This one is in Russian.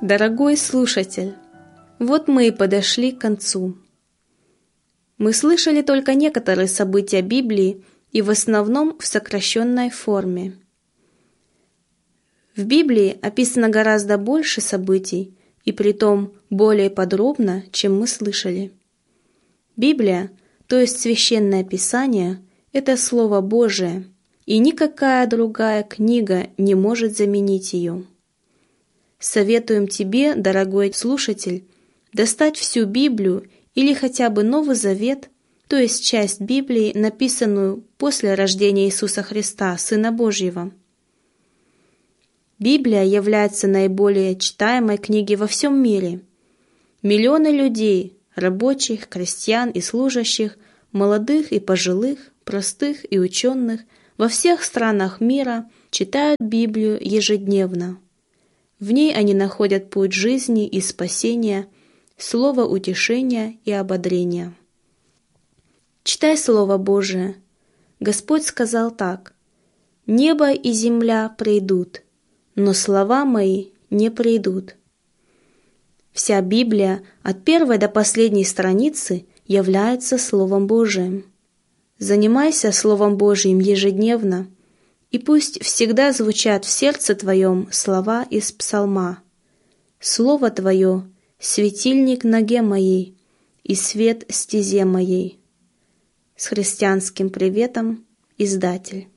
Дорогой слушатель, вот мы и подошли к концу. Мы слышали только некоторые события Библии и в основном в сокращенной форме. В Библии описано гораздо больше событий, и притом более подробно, чем мы слышали. Библия, то есть Священное Писание, это Слово Божие, и никакая другая книга не может заменить ее. Советуем тебе, дорогой слушатель, достать всю Библию или хотя бы Новый Завет, то есть часть Библии, написанную после рождения Иисуса Христа, Сына Божьего. Библия является наиболее читаемой книгой во всем мире. Миллионы людей, рабочих, крестьян и служащих, молодых и пожилых, простых и ученых, во всех странах мира читают Библию ежедневно. В ней они находят путь жизни и спасения, слово утешения и ободрения. Читай Слово Божие. Господь сказал так: «Небо и земля пройдут, но слова мои не пройдут». Вся Библия от первой до последней страницы является Словом Божиим. Занимайся Словом Божьим ежедневно, и пусть всегда звучат в сердце твоем слова из Псалма: «Слово Твое — светильник ноге моей и свет стезе моей». С христианским приветом, издатель.